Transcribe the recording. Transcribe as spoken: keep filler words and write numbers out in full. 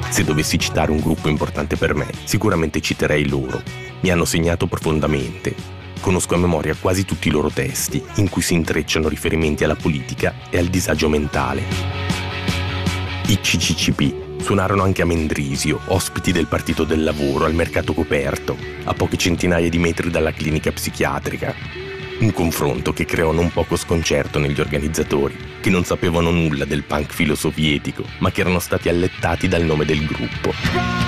Se dovessi citare un gruppo importante per me, sicuramente citerei loro. Mi hanno segnato profondamente. Conosco a memoria quasi tutti i loro testi, in cui si intrecciano riferimenti alla politica e al disagio mentale. I C C C P suonarono anche a Mendrisio, ospiti del Partito del Lavoro al mercato coperto, a poche centinaia di metri dalla clinica psichiatrica. Un confronto che creò non poco sconcerto negli organizzatori, che non sapevano nulla del punk filosovietico, ma che erano stati allettati dal nome del gruppo.